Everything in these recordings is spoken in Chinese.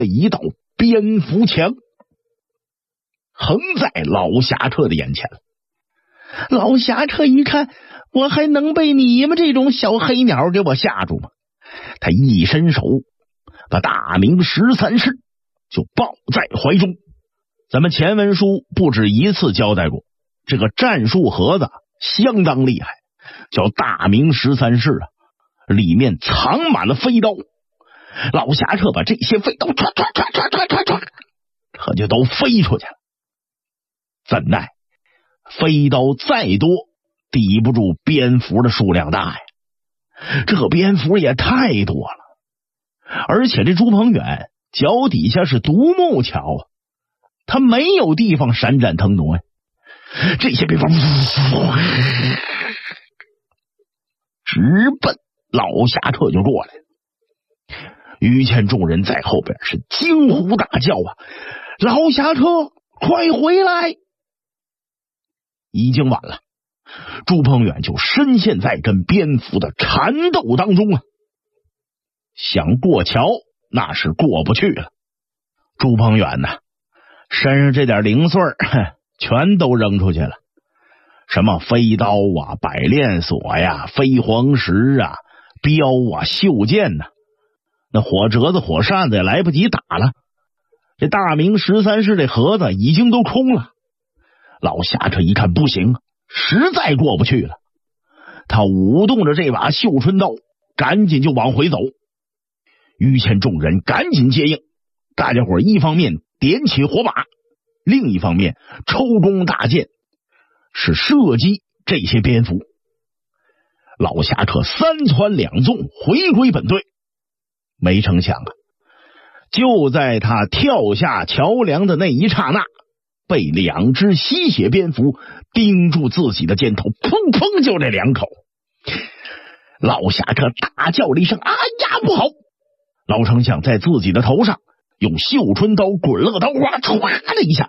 一道蝙蝠墙横在老侠车的眼前。老侠车一看，我还能被你们这种小黑鸟给我吓住吗？他一伸手把大明13世就抱在怀中。咱们前文书不止一次交代过，这个战术盒子相当厉害，叫大明13世啊，里面藏满了飞刀。老侠车把这些飞刀唰唰唰唰唰唰唰，可就都飞出去了。怎奈飞刀再多，抵不住蝙蝠的数量大呀！这蝙蝠也太多了，而且这朱鹏远脚底下是独木桥啊，他没有地方闪展腾挪呀。这些蝙蝠直奔老侠车就过来了。于谦众人在后边是惊呼大叫啊：“老侠车，快回来！”已经晚了，朱鹏远就深陷在跟蝙蝠的缠斗当中啊，想过桥那是过不去了。朱鹏远呢，身上这点零碎全都扔出去了，什么飞刀啊、百炼锁呀、飞黄石啊、镖啊、袖剑呐，那火折子、火扇子也来不及打了。这大明13世这盒子已经都空了。老侠车一看不行，实在过不去了，他舞动着这把绣春刀，赶紧就往回走。于谦众人赶紧接应，大家伙一方面点起火把，另一方面抽弓大箭，是射击这些蝙蝠。老侠车3窜2纵回归本队，没成想啊，就在他跳下桥梁的那一刹那，被2只吸血蝙蝠盯住自己的肩头，砰砰就这2口。老侠车大叫了一声：“哎呀，不好！”老丞相在自己的头上用绣春刀滚了个刀花，唰的一下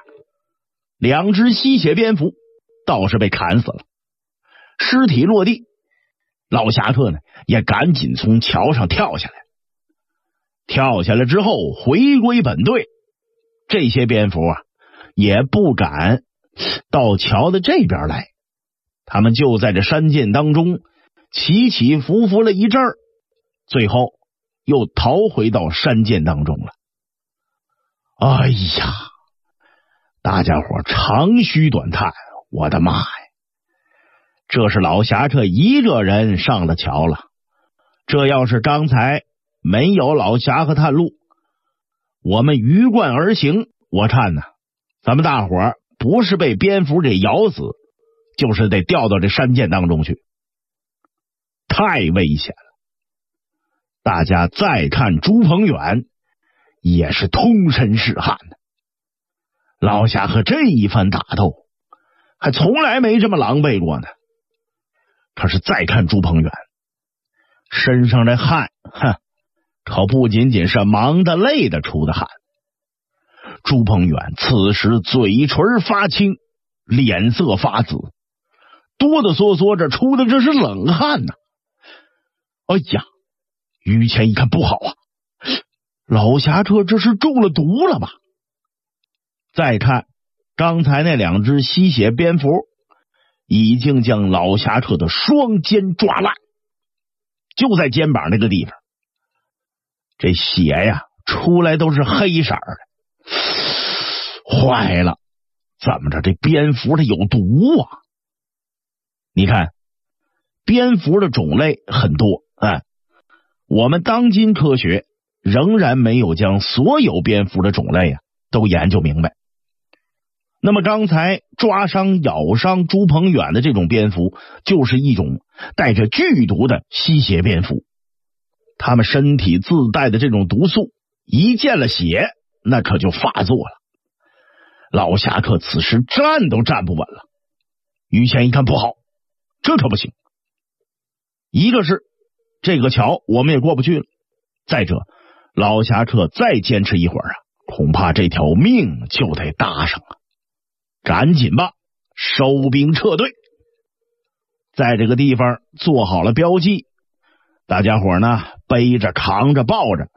，2只吸血蝙蝠倒是被砍死了，尸体落地。老侠客呢也赶紧从桥上跳下来，跳下来之后回归本队。这些蝙蝠啊也不敢到桥的这边来，他们就在这山涧当中起起伏伏了一阵儿，最后又逃回到山涧当中了。哎呀，大家伙长吁短叹，我的妈呀！这是老侠这一个人上了桥了，这要是刚才没有老侠和探路，我们鱼贯而行，我看呢，咱们大伙儿不是被蝙蝠给咬死，就是得掉到这山涧当中去，太危险了。大家再看朱鹏远，也是通身是汗的。老侠和这一番打斗，还从来没这么狼狈过呢。可是再看朱鹏远，身上这汗，可不仅仅是忙的累的出的汗。朱鹏远此时嘴唇发青，脸色发紫，哆哆嗦嗦着出的这是冷汗呐。哎呀，于谦一看不好啊，老侠这是中了毒了吧？再看刚才那2只吸血蝙蝠，已经将老侠车的双肩抓烂，就在肩膀那个地方，这血呀出来都是黑色的。坏了，怎么着这蝙蝠它有毒啊？你看蝙蝠的种类很多，我们当今科学仍然没有将所有蝙蝠的种类都研究明白。那么刚才抓伤咬伤朱鹏远的这种蝙蝠，就是一种带着剧毒的吸血蝙蝠，它们身体自带的这种毒素一见了血，那可就发作了。老侠客此时站都站不稳了。于谦一看不好，这可不行，一个是这个桥我们也过不去了，再者老侠客再坚持一会儿恐怕这条命就得搭上了。赶紧吧，收兵撤退。在这个地方做好了标记，大家伙呢背着扛着抱着，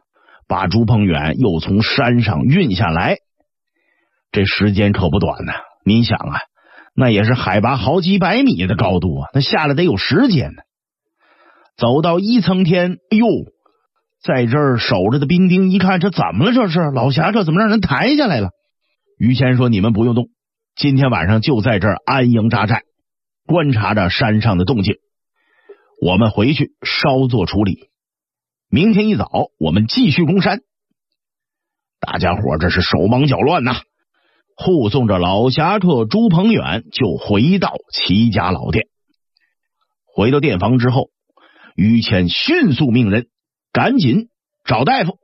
把朱鹏远又从山上运下来。这时间可不短呢，您想啊，那也是海拔好几百米的高度啊，那下来得有时间呢。走到一层天，哎呦，在这儿守着的兵丁一看，这怎么了？这是老侠，这怎么让人抬下来了？于谦说：“你们不用动，今天晚上就在这儿安营扎寨，观察着山上的动静。我们回去稍作处理，明天一早我们继续攻山。”大家伙这是手忙脚乱呐，护送着老侠客朱鹏远就回到齐家老店。回到店房之后，于谦迅速命人赶紧找大夫，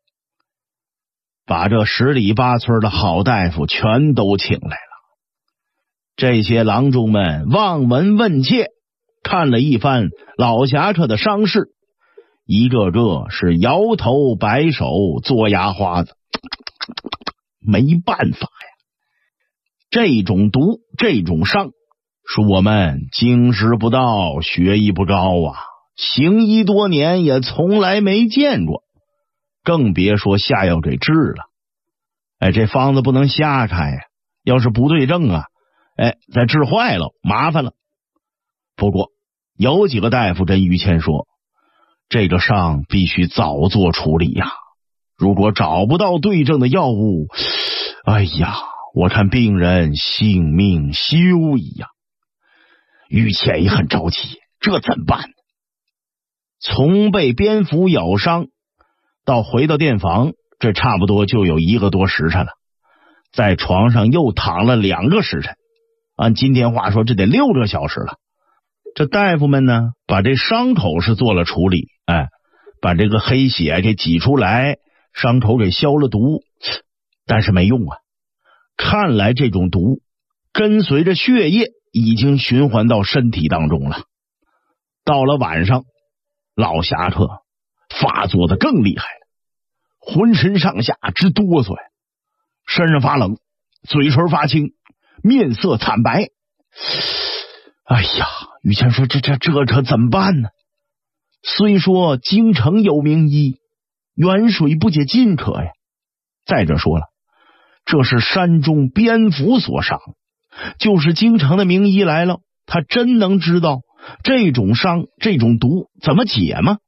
把这10里8村的好大夫全都请来了。这些郎中们望闻问切，看了一番老侠客的伤势，一个个是摇头摆手做牙花子。没办法呀，这种毒这种伤是我们经师不到学艺不高啊，行医多年也从来没见过，更别说下药给治了。这方子不能瞎开呀，要是不对症啊，再治坏了麻烦了。不过有几个大夫跟于谦说，这个伤必须早做处理呀，如果找不到对症的药物，哎呀，我看病人性命休矣呀。于谦也很着急，这怎么办呢？从被蝙蝠咬伤到回到店房，这差不多就有1个多时辰了，在床上又躺了2个时辰，按今天话说这得6个小时了。这大夫们呢，把这伤口是做了处理，把这个黑血给挤出来，伤口给消了毒，但是没用啊。看来这种毒跟随着血液已经循环到身体当中了。到了晚上，老侠客发作的更厉害了，浑身上下直哆嗦呀，身上发冷，嘴唇发青，面色惨白。哎呀，于谦说这可怎么办呢？虽说京城有名医，远水不解近渴呀。再者说了，这是山中蝙蝠所伤，就是京城的名医来了，他真能知道这种伤这种毒怎么解吗？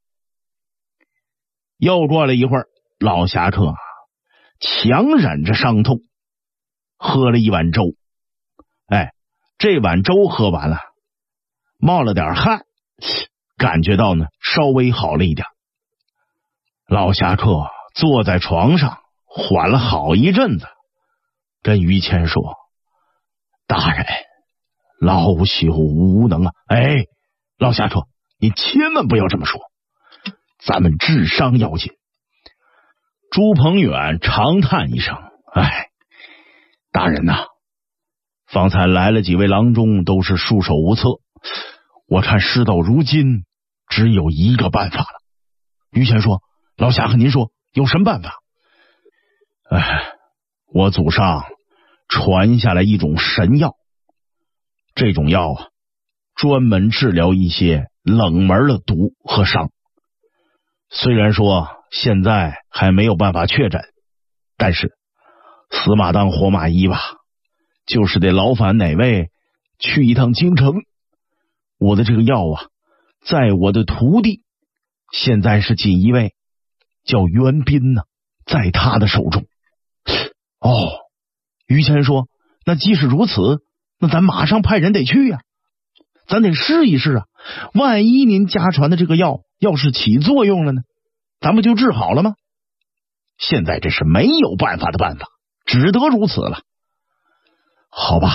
又过了一会儿，老侠客强忍着伤痛喝了一碗粥。这碗粥喝完了，冒了点汗，感觉到呢稍微好了一点。老侠客坐在床上缓了好一阵子，跟于谦说：“大人，老朽无能啊。”老侠客，你千万不要这么说，咱们治伤要紧。朱鹏远长叹一声：“大人呐，方才来了几位郎中，都是束手无策，我看事到如今，只有一个办法了。”于谦说：“老侠客，您说有什么办法？”我祖上传下来一种神药，这种药啊，专门治疗一些冷门的毒和伤。虽然说现在还没有办法确诊，但是死马当活马医吧，就是得劳烦哪位去一趟京城。我的这个药啊，在我的徒弟现在是锦衣卫叫袁斌呢，在他的手中。于谦说：“那即使如此，那咱马上派人得去呀，咱得试一试啊，万一您家传的这个药要是起作用了呢，咱们就治好了吗？现在这是没有办法的办法，只得如此了。”好吧，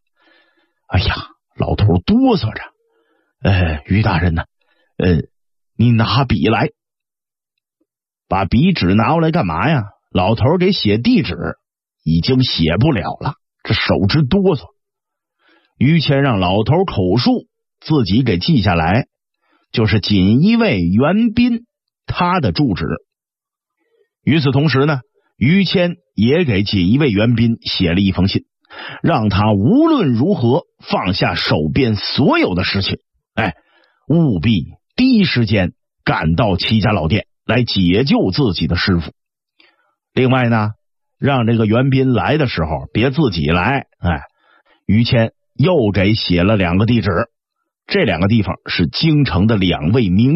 老头哆嗦着：“于大人呢？你拿笔来。”把笔纸拿过来干嘛呀？老头给写地址，已经写不了了，这手直哆嗦。于谦让老头口述，自己给记下来，就是锦衣卫袁斌他的住址。与此同时呢，于谦也给锦衣卫袁斌写了一封信，让他无论如何放下手边所有的事情，务必第一时间赶到齐家老店来解救自己的师傅。另外呢，让这个袁斌来的时候别自己来。于谦又给写了2个地址，这2个地方是京城的2位名